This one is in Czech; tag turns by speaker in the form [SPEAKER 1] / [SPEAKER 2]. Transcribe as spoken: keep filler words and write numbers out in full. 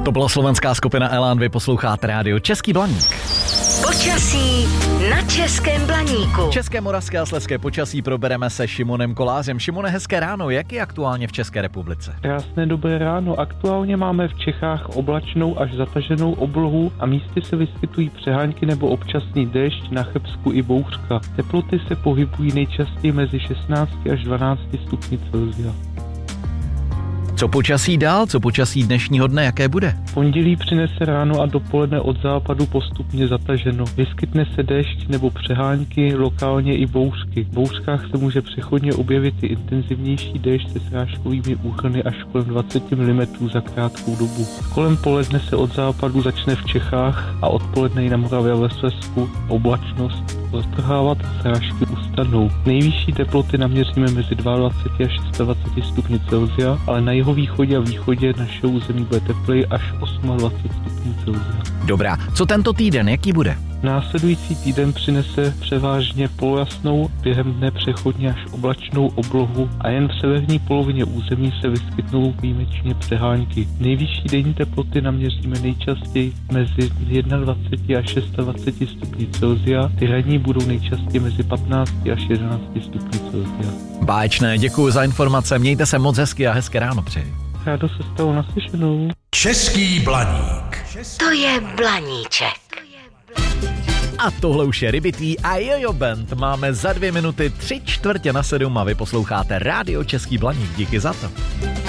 [SPEAKER 1] To byla slovenská skupina Elán, vy posloucháte rádio Český Blaník.
[SPEAKER 2] Počasí na Českém Blaníku.
[SPEAKER 1] České, moravské a slezské počasí probereme se Šimonem Kolářem. Šimone, hezké ráno, jak je aktuálně v České republice?
[SPEAKER 3] Krásné dobré ráno. Aktuálně máme v Čechách oblačnou až zataženou oblohu a místy se vyskytují přehánky nebo občasný déšť, na Chebsku i bouřka. Teploty se pohybují nejčastěji mezi šestnácti až dvanácti stupni Celsia.
[SPEAKER 1] Co počasí dál? Co počasí dnešního dne? Jaké bude?
[SPEAKER 3] Pondělí přinese ráno a dopoledne od západu postupně zataženo. Vyskytne se déšť nebo přehánky, lokálně i bouřky. V bouřkách se může přechodně objevit i intenzivnější déšť se srážkovými úhrny až kolem dvacet milimetrů za krátkou dobu. Kolem poledne se od západu začne v Čechách a odpoledne i na Moravě a ve Slezsku oblačnost roztrhávat a srážky ustanou. Nejvyšší teploty naměříme mezi dvacet dva až dvacet šest stupňů Celsia, ale na jihovýchodě a východě našeho území bude tepleji až dvacet osm stupňů Celsia.
[SPEAKER 1] Dobrá, co tento týden, jaký bude?
[SPEAKER 3] Následující týden přinese převážně polojasnou, během dne přechodně až oblačnou oblohu a jen v severní polovině území se vyskytnou výjimečně přehánky. Nejvyšší denní teploty naměříme nejčastěji mezi dvacet jedna až dvacet šest stupňů Celsia, ty ranní budou nejčastěji mezi patnácti až jedenácti stupňů Celsia.
[SPEAKER 1] Báječné, děkuji za informace, mějte se moc hezky a hezké ráno přeji.
[SPEAKER 3] Rádo se stalo, naslyšenou.
[SPEAKER 4] Český Blaník.
[SPEAKER 2] To je Blaníček.
[SPEAKER 1] A tohle už je Rybitý a Jojo Band. Máme za dvě minuty tři čtvrtě na sedm a vy posloucháte rádio Český Blaník. Díky za to.